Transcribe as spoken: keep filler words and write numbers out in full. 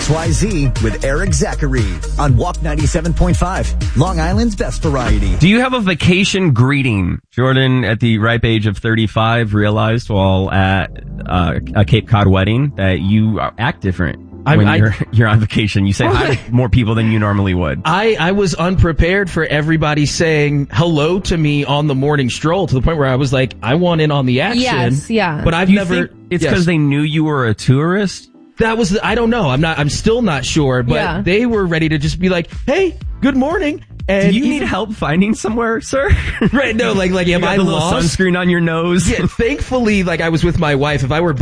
X Y Z with Eric Zachary on Walk ninety-seven point five, Long Island's best variety. Do you have a vacation greeting? Jordan, at the ripe age of thirty-five, realized while at uh, a Cape Cod wedding that you act different. I, when I, you're, you're on vacation. You say hi to more people than you normally would. I, I was unprepared for everybody saying hello to me on the morning stroll, to the point where I was like, I want in on the action. Yes, yeah. But I've Do you never... think it's yes. because they knew you were a tourist? That was, the, I don't know. I'm not, I'm still not sure, but Yeah. they were ready to just be like, hey, good morning. And Do you even- need help finding somewhere, sir? Right, no, like, like, am you got I the little lost? sunscreen on your nose? Yeah, thankfully, like, I was with my wife. If I were